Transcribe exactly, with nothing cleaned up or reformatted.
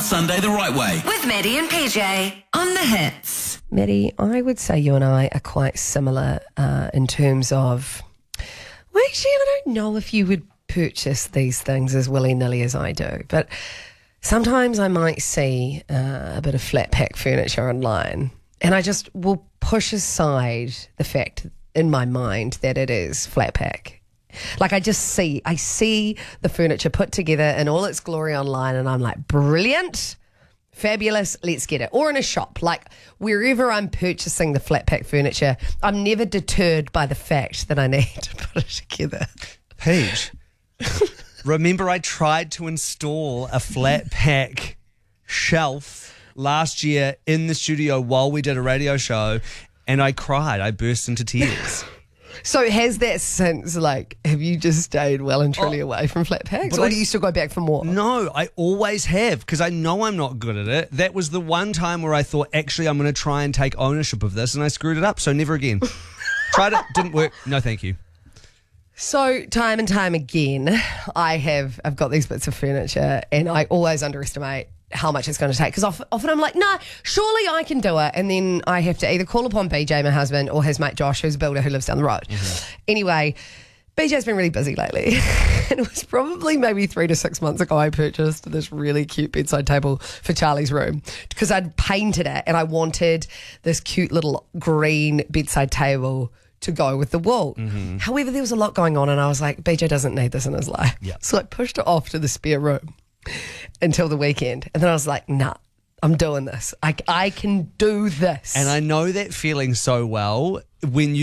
Sunday the right way. With Maddie and P J on the hits. Maddie, I would say you and I are quite similar uh, in terms of, well, actually, I don't know if you would purchase these things as willy-nilly as I do, but sometimes I might see uh, a bit of flat pack furniture online and I just will push aside the fact in my mind that it is flat pack. Like I just see, I see the furniture put together in all its glory online and I'm like, brilliant, fabulous, let's get it. Or in a shop, like wherever I'm purchasing the flat pack furniture, I'm never deterred by the fact that I need to put it together. Paige, remember I tried to install a flat pack shelf last year in the studio while we did a radio show and I cried. I burst into tears. So has that since, like, have you just stayed well and truly oh, away from flat packs? Or I, do you still go back for more? No, I always have because I know I'm not good at it. That was the one time where I thought, actually, I'm going to try and take ownership of this and I screwed it up. So never again. Tried it, didn't work. No, thank you. So time and time again, I have, I've got these bits of furniture and I always underestimate how much it's going to take because often, often I'm like, nah, surely I can do it, and then I have to either call upon B J, my husband, or his mate Josh, who's a builder who lives down the road. Mm-hmm. Anyway, B J's been really busy lately and it was probably maybe three to six months ago I purchased this really cute bedside table for Charlie's room because I'd painted it and I wanted this cute little green bedside table to go with the wall. Mm-hmm. However, there was a lot going on and I was like, B J doesn't need this in his life. Yep. So I pushed it off to the spare room until the weekend. And then I was like, nah, I'm doing this. I, I can do this. And I know that feeling so well when you